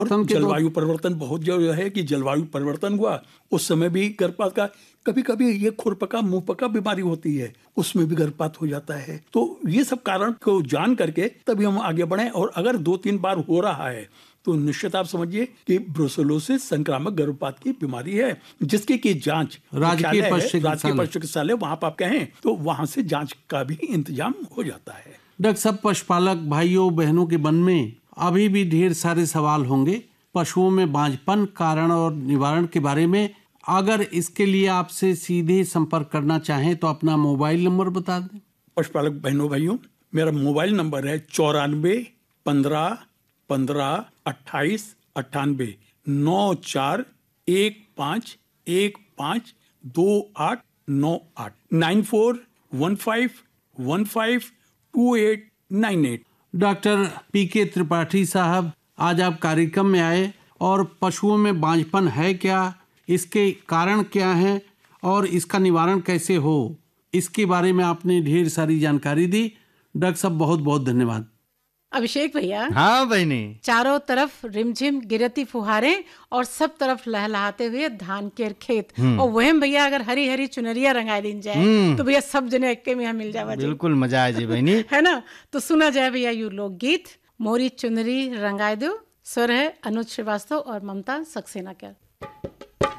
और जलवायु परिवर्तन बहुत जो है कि जलवायु परिवर्तन हुआ उस समय भी गर्भपात का, कभी कभी ये खुरपका मुंहपका बीमारी होती है, उसमें भी गर्भपात हो जाता है। तो ये सब कारण को जान करके तभी हम आगे बढ़े। और अगर 2-3 बार हो रहा है तो निश्चित आप समझिए कि ब्रुसेलोसिस संक्रामक गर्भपात की बीमारी है, जिसकी की जांच राजकीय पशु चिकित्सालय वहां आप कहें तो वहां से जांच का भी इंतजाम हो जाता है। डॉक्टर साहब, पशुपालक भाइयों बहनों के मन में अभी भी ढेर सारे सवाल होंगे पशुओं में बांझपन, कारण और निवारण के बारे में। अगर इसके लिए आपसे सीधे संपर्क करना चाहें तो अपना मोबाइल नंबर बता दें। पशुपालक बहनों भाइयों, मेरा मोबाइल नंबर है 94 15 15 28 98 94 15 15 28 98 94 15 15 2898। डॉक्टर पीके त्रिपाठी साहब, आज आप कार्यक्रम में आए और पशुओं में बांझपन है क्या, इसके कारण क्या हैं और इसका निवारण कैसे हो, इसके बारे में आपने ढेर सारी जानकारी दी। डॉक्टर साहब बहुत बहुत धन्यवाद। अभिषेक भैया, हाँ बहनी, चारों तरफ रिमझिम गिरती फुहारें और सब तरफ लहलहाते हुए धान के खेत, और वह भैया अगर हरी हरी चुनरिया रंगाई दी जाए तो भैया सब जने एक में मिल जावा। बिल्कुल मजा आए जी बहनी है ना। तो सुना जाए भैया यू लोकगीत मोरी चुनरी रंगाई दो। स्वर है अनुज श्रीवास्तव और ममता सक्सेना का।